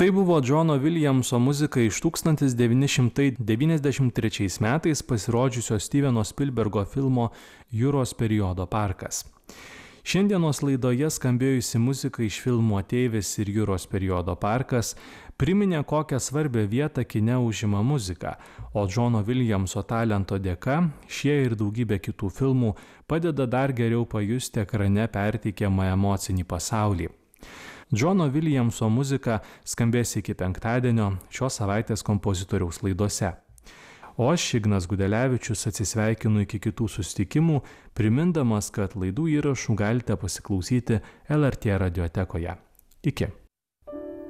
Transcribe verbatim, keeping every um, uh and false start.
Tai buvo Džono Viljamso muzika iš tūkstantis devyni šimtai devyniasdešimt trečiais metais pasirodžiusio Steveno Spielbergo filmo Jūros periodo parkas. Šiandienos laidoje skambėjusi muzika iš filmų Ateivis ir Jūros periodo parkas priminė, kokią svarbią vietą kine užima muzika, o Džono Viljamso talento dėka šie ir daugybė kitų filmų padeda dar geriau pajusti ekrane perteikiamą emocinį pasaulį. Džono Viljamso muzika skambės iki penktadienio šios savaitės kompozitoriaus laidose. O aš, Ignas Gudelevičius, atsisveikinu iki kitų susitikimų, primindamas, kad laidų įrašų galite pasiklausyti L R T radiotekoje. Iki.